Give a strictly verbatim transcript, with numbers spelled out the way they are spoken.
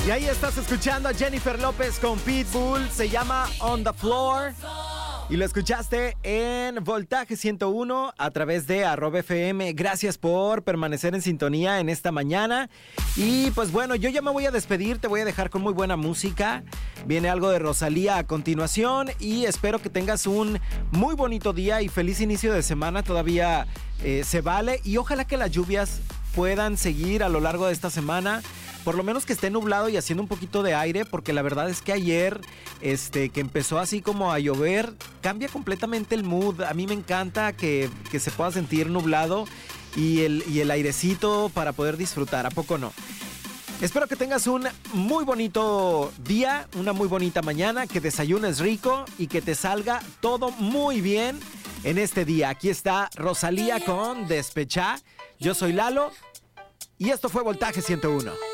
Y ahí estás escuchando a Jennifer López con Pitbull. Se llama On the Floor. Y lo escuchaste en Voltaje ciento uno a través de arroba F M. Gracias por permanecer en sintonía en esta mañana. Y pues bueno, yo ya me voy a despedir. Te voy a dejar con muy buena música. Viene algo de Rosalía a continuación. Y espero que tengas un muy bonito día y feliz inicio de semana. Todavía eh, se vale. Y ojalá que las lluvias puedan seguir a lo largo de esta semana. Por lo menos que esté nublado y haciendo un poquito de aire, porque la verdad es que ayer, este, que empezó así como a llover, cambia completamente el mood. A mí me encanta que, que se pueda sentir nublado y el, y el airecito para poder disfrutar, ¿a poco no? Espero que tengas un muy bonito día, una muy bonita mañana, que desayunes rico y que te salga todo muy bien en este día. Aquí está Rosalía con Despechá. Yo soy Lalo y esto fue Voltaje ciento uno.